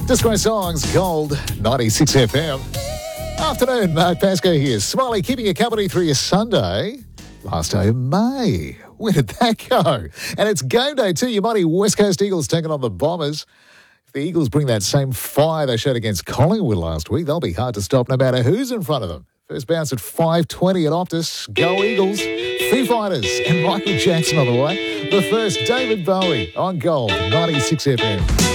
Disco Songs, Gold, 96 FM. Afternoon, Mark Pascoe here. Smiley, keeping you company through your Sunday. Last day of May. Where did that go? And it's game day too. Your mighty West Coast Eagles taking on the Bombers. If the Eagles bring that same fire they showed against Collingwood last week, they'll be hard to stop no matter who's in front of them. First bounce at 5:20 at Optus. Go Eagles. Foo Fighters and Michael Jackson on the way. But first, David Bowie on Gold, 96 FM.